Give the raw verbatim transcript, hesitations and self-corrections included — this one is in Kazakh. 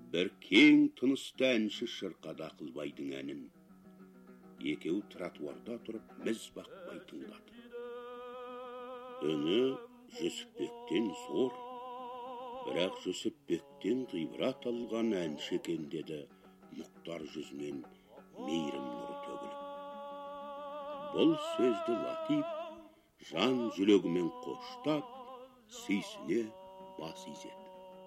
бір кең тынысты әнші шырқады Ақылбайдың әнін. Екеуі тротуарда тұрып міз бақпай тыңдады. Үні Жүсіпбектен зор, бірақ Жүсіпбектен ғибрат алған әнші екен деді Мұхтар жүзінен мейірім нұры төгіліп. Бұл сөзді Латип жан жүрегімен қоштап, сүйсіне бас изеді.